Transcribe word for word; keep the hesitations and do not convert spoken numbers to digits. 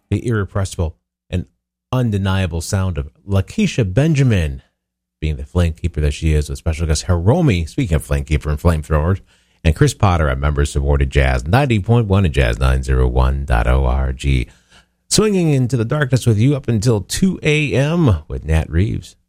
the irrepressible and undeniable sound of Lakeisha Benjamin, being the flamekeeper that she is, with special guest Hiromi, speaking of flamekeeper and flamethrowers, and Chris Potter at member-supported Jazz ninety point one and Jazz nine oh one dot org. Swinging into the darkness with you up until two a.m. with Nat Reeves.